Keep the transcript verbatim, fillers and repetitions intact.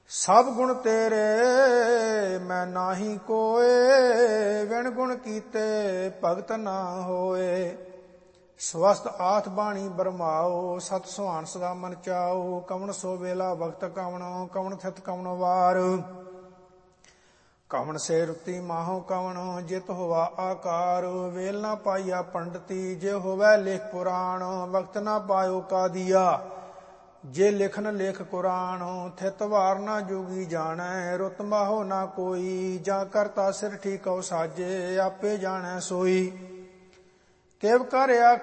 ਸਭ ਗੁਣ ਤੇਰੇ ਮੈਂ ਨਾਹੀ ਕੋਏ, ਵਿਣ ਗੁਣ ਕੀਤੇ ਭਗਤ ਨਾ ਹੋਏ। ਸਵਸਤ ਆਠ ਬਾਣੀ ਬਰਮਾਓ, ਸਤ ਸੁਹਾਣ ਸਦਾ ਮਨ ਚਾਓ। ਕਵਣ ਸੋ ਵੇਲਾ ਵਕਤ ਕਵਣ, ਕਵਣ ਥਿਤ ਕਵਣ ਵਾਰ। ਕਵਣ ਸੇ ਰੁੱਤੀ ਮਾਹੋ ਕਵਣ, ਜਿਤ ਹੋਵਾ ਆਕਾਰ। ਵੇਲ ਨਾ ਪਾਈਆ ਪੰਡਤੀ, ਜੇ ਹੋਵੈ ਲੇਖ ਪੁਰਾਣ। ਵਕਤ ਨਾ ਪਾਇਓ ਕਾਦੀਆ, ਜੇ ਲਿਖਨ ਲੇਖ ਕੁਰਾਨ। ਥਿਤ ਵਾਰ ਨਾ ਜੋਗੀ ਜਾਣੈ, ਰੁੱਤ ਮਾਹੋ ਨਾ ਕੋਈ। ਜਾਂ ਕਰਤਾ ਸਿਰ ਠੀਕਉ ਸਾਜੇ, ਆਪੇ ਜਾਣੈ ਸੋਈ। ਕਿਵ ਕਰ